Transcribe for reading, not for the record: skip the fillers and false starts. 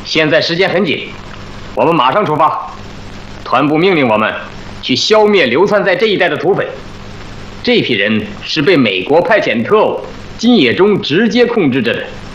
现在时间很紧，我们马上出发。团部命令我们去消灭流窜在这一带的土匪。这批人是被美国派遣特务金野中直接控制着的。